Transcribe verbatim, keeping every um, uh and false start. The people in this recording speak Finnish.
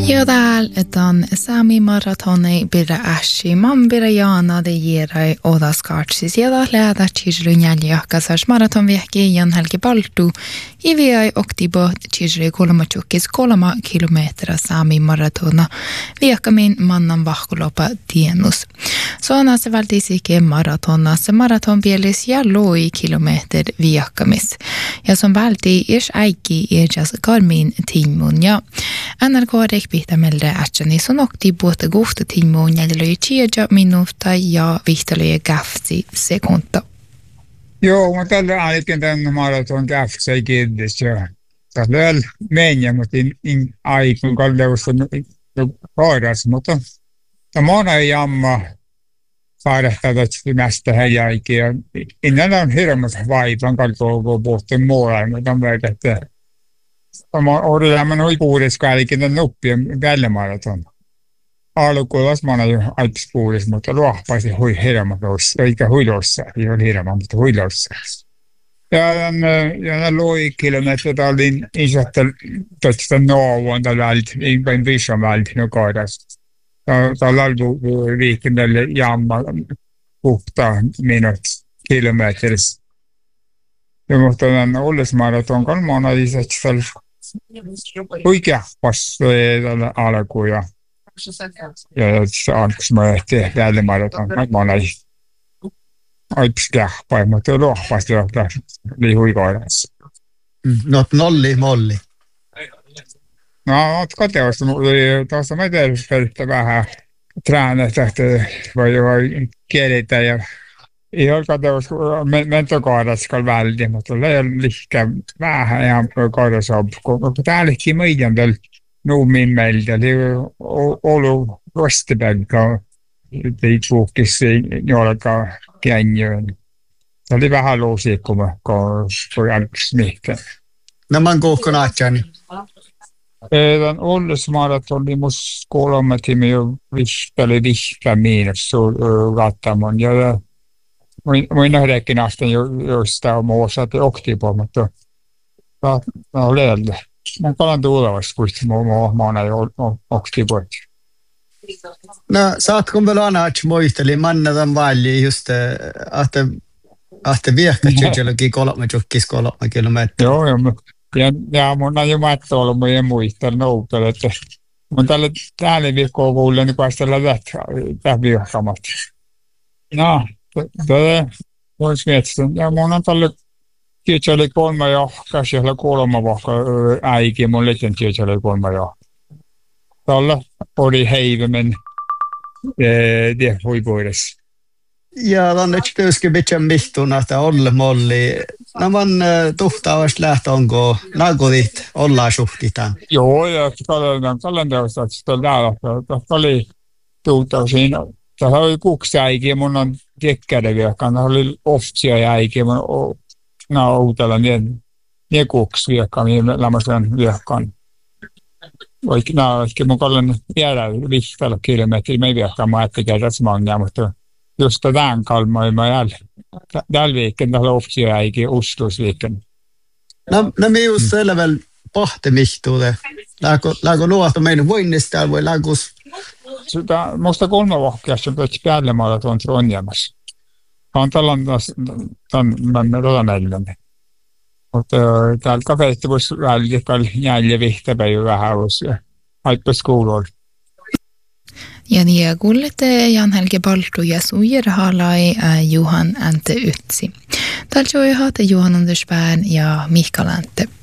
Jodal dan Sami maratoni bira ashi man bira jana de gerai oda skartsis jodal leda tjizru njaljakas maraton vehki Jan Helge Baltu i viai oktibot tjizru kolama tjukkis kolama kilometra Sami maratona vehkamin mannan vahkolopa tienus. Soana se valtisike maratona se maraton bielis ja loi kilometer vehkamis. Ja som valti irs aiki irjas karmin timun ja. N R K rekpihta melde ätsani son okti båta gofta timun jäljellä tjeja minuutta ja vihtaloja gafsi sekunta. Joo, mutta tällä ainakin tämän maraton gafsi ei kiinnis. Tällä on menjä, mutta in aikun kalleus on kaaras, mutta tämä on ei jamma saadehtaa tästä häjäikiä. Innan on hirmus vaipan kalkoo puhuttiin muualla, mutta on väitä, että Mä odotan noin kuudes kaikki tämän nuppien välimaraton. Alkuulas mä oon jo aipis kuudes, mutta ruohpaisi hui hirmatossa, eikä huilossa, ei ole hirma, mutta huilossa. Ja tämän loi kilometrit olin isättä tästä nauvan tällä ei vain vision välti no kaadas. Tällä oli viikendelle jamma puhtaa minut kilometris. Ja mutta tämän olesmaraton kalmana lisäksi tällä Oikea passi tällä alkuun ja se alkuus mä ehtiin välimaraton. Mä oon näin aipis kähpäin, mutta rohpaasti oli huikoidassa. No nolli molli. No, oot koteosta. Tuossa mä tein vähän träänestä, että voi kielitä ja ei ole kateus mentokohdassa välillä, mutta ei ole liikaa vähän ihan kohdassa. Täälläkin meidän tällä nuumin meiltä oli ollut rostipelkaa, ei puhkissa jolkaan känjöön. Se oli vähän luusia, kun alkuisi mihinkään. No mä oon kuuhkon aatjani. Tämän Ollesmaraton oli musta kolme tiimiä jo vihteli vihtä miinus kattamon. Mä nähdäkin asti joista on muussa te oktipo, mutta mä olen leellä. Mä kalan tulevassa, kun mä oon näin oktipo. No saatko vielä aina, että muisteli, mannetan väliin just, että ahte viehkä tjälläkin kolme tjukkis kolme kilometriä. Joo, joo. Ja, ja mun on jo matto ollut, mä en muista noupella, että mun tällä täällä viikkoa kuulee, niin päästellä tähän viehkamat. No. Tätä voisi miettiä. Ja mun on tällä tietyllä kolme johkaa, siellä kolme vaikka äikin, mun liitin tietyllä kolme johkaa. Tällä oli heivämen det huipuudessa. Ja tänne työskin pitää mihtuna, että Olle Molli. Nämä on tuhtaavasti lähtö, onko nagodit ollaan suhtitaan? Joo, ja kalenteosta, että sitä täällä. Tämä oli tuhtausin. Tämä oli kuksiäikin, mun on tekkäinen viekkaan. Tämä oli oftsiäikin, mun on uutella niin kuksi viekkaan, niin lämmöisen viekkaan. Nämä olisikin mun kallen vielä vihtellä kilometriä, me ei viekkaan, mä ajattelin tässä mangia, mutta just tämän kalmoin mä jäljellä. Tällä viikon tämä oli oftsiäikin ustusviikon. No, no me just selvällä pahtemihtuude. Lääkö luohto meidän voinnista vai lääkus? Sitä, musta kolme vahkeassa on päätsi päälle maalla tuon Trondheimassa. On tällainen rodameillinen. Mutta täällä kafeetta voisi välillä jäljellä vihtäpä jo vähän olisi ja haippas kuulua. Ja niin kuulette Jan Helge Baltu ja sujerhalai Johan Ante Ytsi. Täällä on Johan Andersberg ja Mikael Ante.